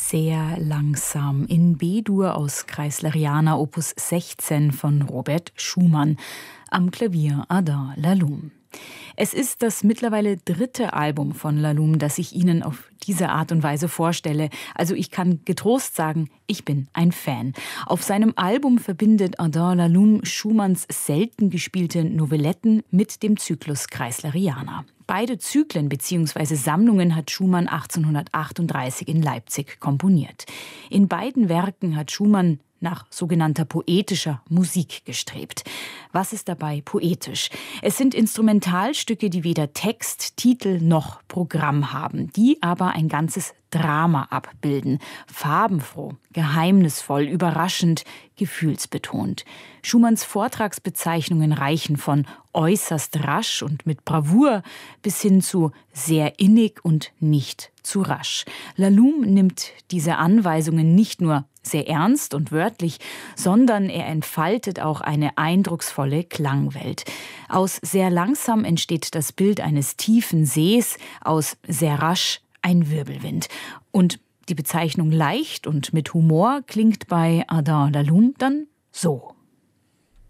Sehr langsam in B-Dur aus Kreisleriana Opus 16 von Robert Schumann. Am Klavier Adin Laloum. Es ist das mittlerweile 3. Album von Laloum, das ich Ihnen auf diese Art und Weise vorstelle. Also ich kann getrost sagen, ich bin ein Fan. Auf seinem Album verbindet Adin Laloum Schumanns selten gespielte Novelletten mit dem Zyklus Kreisleriana. Beide Zyklen bzw. Sammlungen hat Schumann 1838 in Leipzig komponiert. In beiden Werken hat Schumann nach sogenannter poetischer Musik gestrebt. Was ist dabei poetisch? Es sind Instrumentalstücke, die weder Text, Titel noch Programm haben, die aber ein ganzes Drama abbilden. Farbenfroh, geheimnisvoll, überraschend, gefühlsbetont. Schumanns Vortragsbezeichnungen reichen von äußerst rasch und mit Bravour bis hin zu sehr innig und nicht zu rasch. Laloum nimmt diese Anweisungen nicht nur sehr ernst und wörtlich, sondern er entfaltet auch eine eindrucksvolle Klangwelt. Aus sehr langsam entsteht das Bild eines tiefen Sees, aus sehr rasch ein Wirbelwind. Und die Bezeichnung leicht und mit Humor klingt bei Adin Laloum dann so.